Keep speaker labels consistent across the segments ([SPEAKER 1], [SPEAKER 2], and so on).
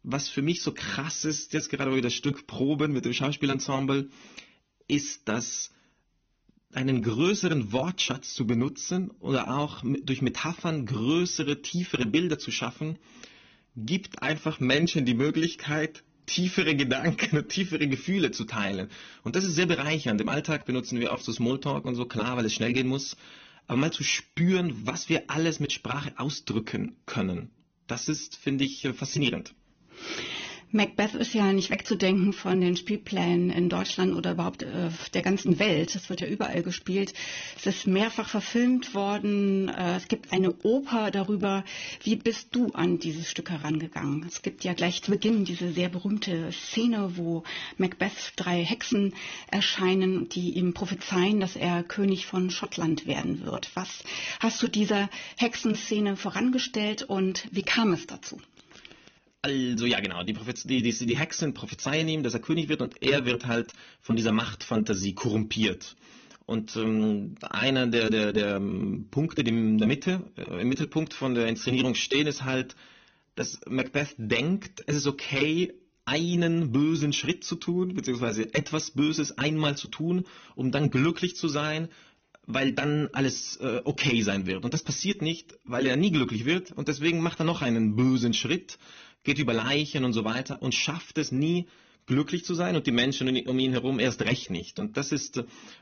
[SPEAKER 1] was für mich so krass ist, jetzt gerade wo wir das Stück proben mit dem Schauspielensemble, ist, dass einen größeren Wortschatz zu benutzen oder auch durch Metaphern größere, tiefere Bilder zu schaffen, gibt einfach Menschen die Möglichkeit, tiefere Gedanken und tiefere Gefühle zu teilen. Und das ist sehr bereichernd. Im Alltag benutzen wir oft so Smalltalk und so, klar, weil es schnell gehen muss. Aber mal zu spüren, was wir alles mit Sprache ausdrücken können, das ist, finde ich, faszinierend.
[SPEAKER 2] Macbeth ist ja nicht wegzudenken von den Spielplänen in Deutschland oder überhaupt der ganzen Welt. Es wird ja überall gespielt. Es ist mehrfach verfilmt worden. Es gibt eine Oper darüber. Wie bist du an dieses Stück herangegangen? Es gibt ja gleich zu Beginn diese sehr berühmte Szene, wo Macbeth 3 Hexen erscheinen, die ihm prophezeien, dass er König von Schottland werden wird. Was hast du dieser Hexenszene vorangestellt und wie kam es dazu?
[SPEAKER 1] Also ja, genau, die Hexen prophezeien ihm, dass er König wird und er wird halt von dieser Machtfantasie korrumpiert. Und einer der Punkte, die im Mittelpunkt von der Inszenierung stehen, ist halt, dass Macbeth denkt, es ist okay, einen bösen Schritt zu tun, beziehungsweise etwas Böses einmal zu tun, um dann glücklich zu sein, weil dann alles okay sein wird. Und das passiert nicht, weil er nie glücklich wird und deswegen macht er noch einen bösen Schritt, geht über Leichen und so weiter und schafft es nie, glücklich zu sein und die Menschen um ihn herum erst recht nicht. Und das ist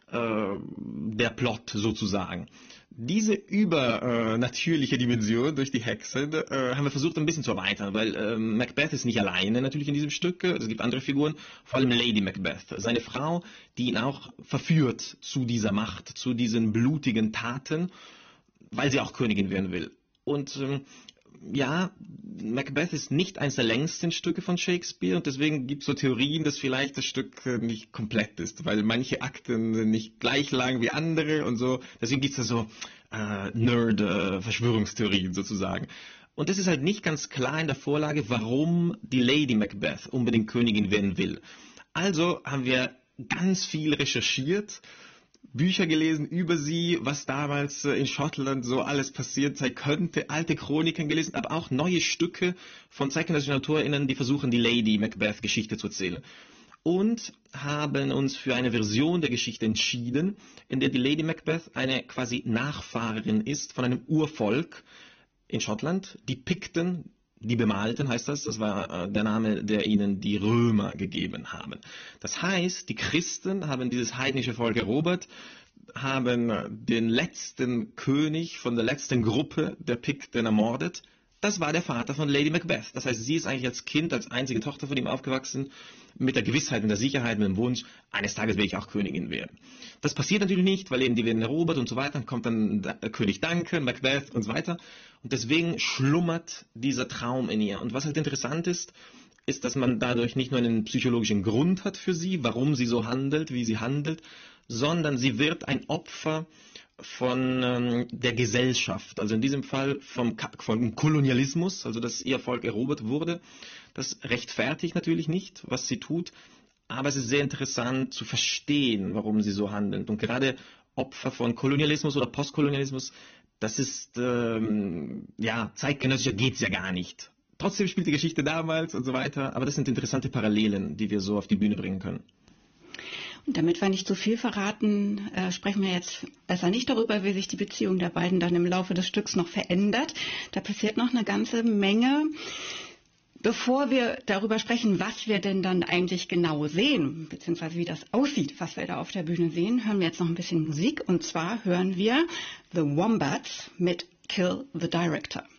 [SPEAKER 1] der Plot sozusagen. Diese übernatürliche Dimension durch die Hexe haben wir versucht ein bisschen zu erweitern, weil Macbeth ist nicht alleine natürlich in diesem Stück. Es gibt andere Figuren, vor allem Lady Macbeth, seine Frau, die ihn auch verführt zu dieser Macht, zu diesen blutigen Taten, weil sie auch Königin werden will. Und ja, Macbeth ist nicht eines der längsten Stücke von Shakespeare und deswegen gibt es so Theorien, dass vielleicht das Stück nicht komplett ist, weil manche Akten sind nicht gleich lang wie andere und so. Deswegen gibt es da so Verschwörungstheorien sozusagen. Und es ist halt nicht ganz klar in der Vorlage, warum die Lady Macbeth unbedingt Königin werden will. Also haben wir ganz viel recherchiert, Bücher gelesen über sie, was damals in Schottland so alles passiert sein könnte, alte Chroniken gelesen, aber auch neue Stücke von zeitgenössischen AutorInnen, die versuchen, die Lady Macbeth-Geschichte zu erzählen. Und haben uns für eine Version der Geschichte entschieden, in der die Lady Macbeth eine quasi Nachfahrerin ist von einem Urvolk in Schottland, die Pikten, die Bemalten heißt das, das war der Name, der ihnen die Römer gegeben haben. Das heißt, die Christen haben dieses heidnische Volk erobert, haben den letzten König von der letzten Gruppe der Pikten ermordet. Das war der Vater von Lady Macbeth. Das heißt, sie ist eigentlich als Kind, als einzige Tochter von ihm aufgewachsen, mit der Gewissheit, mit der Sicherheit, mit dem Wunsch, eines Tages werde ich auch Königin werden. Das passiert natürlich nicht, weil eben die werden erobert und so weiter. Dann kommt dann König Duncan, Macbeth und so weiter. Und deswegen schlummert dieser Traum in ihr. Und was halt interessant ist, dass man dadurch nicht nur einen psychologischen Grund hat für sie, warum sie so handelt, wie sie handelt, sondern sie wird ein Opfer von der Gesellschaft, also in diesem Fall vom Kolonialismus, also dass ihr Volk erobert wurde. Das rechtfertigt natürlich nicht, was sie tut, aber es ist sehr interessant zu verstehen, warum sie so handelt. Und gerade Opfer von Kolonialismus oder Postkolonialismus, das ist, zeitgenössischer geht's ja gar nicht. Trotzdem spielt die Geschichte damals und so weiter, aber das sind interessante Parallelen, die wir so auf die Bühne bringen können.
[SPEAKER 2] Und damit wir nicht zu viel verraten, sprechen wir jetzt besser nicht darüber, wie sich die Beziehung der beiden dann im Laufe des Stücks noch verändert. Da passiert noch eine ganze Menge. Bevor wir darüber sprechen, was wir denn dann eigentlich genau sehen, beziehungsweise wie das aussieht, was wir da auf der Bühne sehen, hören wir jetzt noch ein bisschen Musik. Und zwar hören wir The Wombats mit Kill the Director.